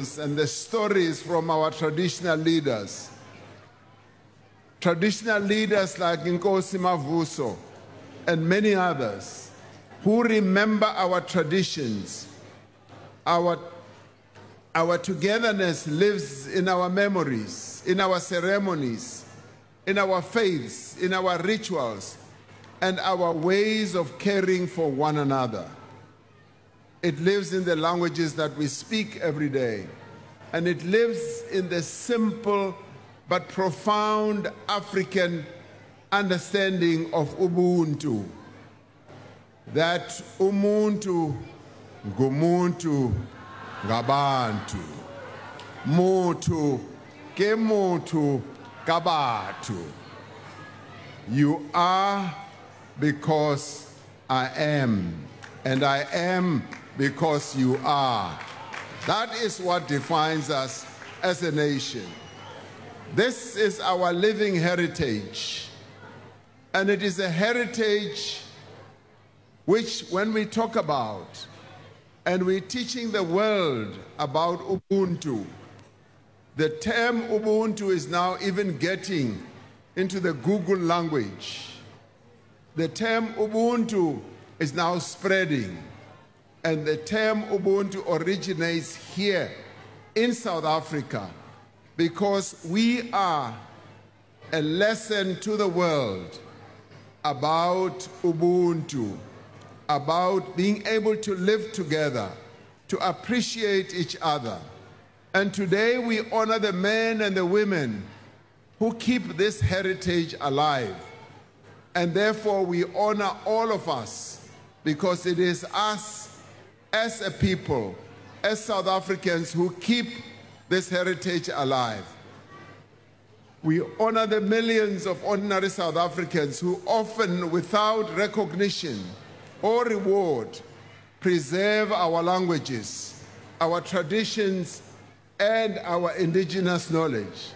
tales and the stories from our traditional leaders. Traditional leaders like Nkosi Mavuso and many others who remember our traditions. Our togetherness lives in our memories, in our ceremonies, in our faiths, in our rituals, and our ways of caring for one another. It lives in the languages that we speak every day, and it lives in the simple but profound African understanding of Ubuntu, that umuntu ngumuntu ngabantu, mutu ke mutu kabatu. You are because I am, and I am because you are. That is what defines us as a nation. This is our living heritage, and it is a heritage which, when we talk about and we're teaching the world about Ubuntu, the term Ubuntu is now even getting into the Google language. The term Ubuntu is now spreading, and the term Ubuntu originates here in South Africa because we are a lesson to the world about Ubuntu, about being able to live together, to appreciate each other. And today we honor the men and the women who keep this heritage alive. And therefore we honor all of us because it is us as a people, as South Africans, who keep this heritage alive. We honor the millions of ordinary South Africans who often, without recognition or reward, preserve our languages, our traditions, and our indigenous knowledge.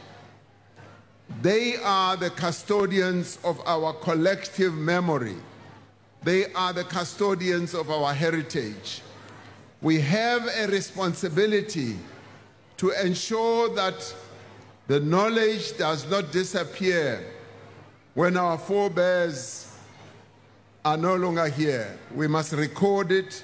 They are the custodians of our collective memory. They are the custodians of our heritage. We have a responsibility to ensure that the knowledge does not disappear when our forebears are no longer here. We must record it.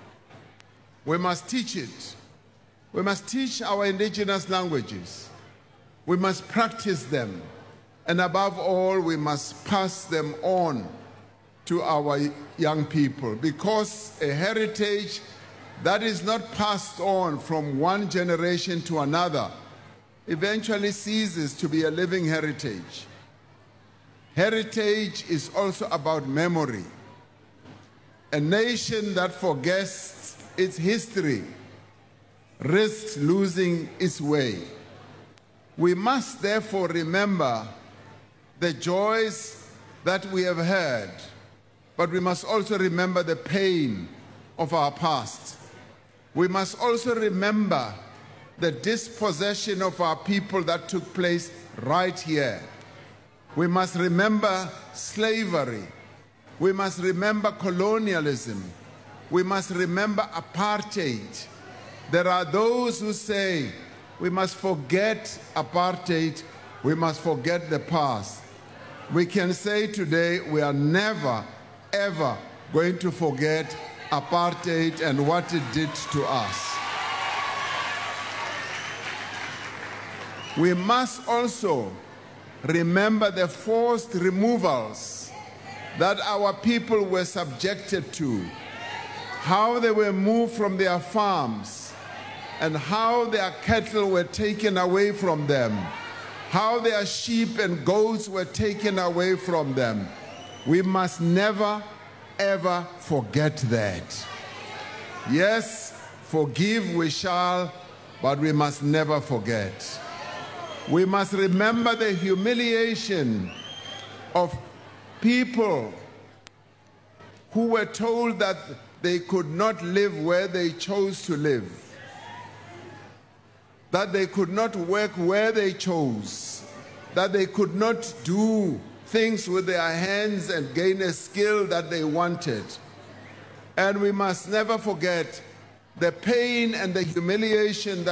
We must teach it. We must teach our indigenous languages. We must practice them. And above all, we must pass them on to our young people, because a heritage that is not passed on from one generation to another eventually ceases to be a living heritage. Heritage is also about memory. A nation that forgets its history risks losing its way. We must therefore remember the joys that we have had, but we must also remember the pain of our past. We must also remember the dispossession of our people that took place right here. We must remember slavery. We must remember colonialism. We must remember apartheid. There are those who say we must forget apartheid, we must forget the past. We can say today we are never, ever going to forget apartheid and what it did to us. We must also remember the forced removals that our people were subjected to, how they were moved from their farms, and how their cattle were taken away from them, how their sheep and goats were taken away from them. We must never, ever forget that. Yes, forgive we shall, but we must never forget. We must remember the humiliation of people who were told that they could not live where they chose to live, that they could not work where they chose, that they could not do things with their hands and gain a skill that they wanted. And we must never forget the pain and the humiliation that